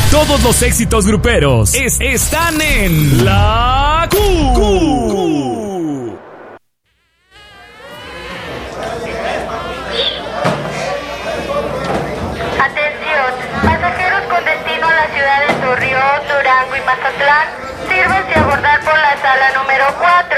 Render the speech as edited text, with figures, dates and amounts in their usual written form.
Todos los éxitos gruperos están en La Q. Atención, pasajeros con destino a la ciudad de Torreón, Durango y Mazatlán, sírvanse a abordar por la sala número 4.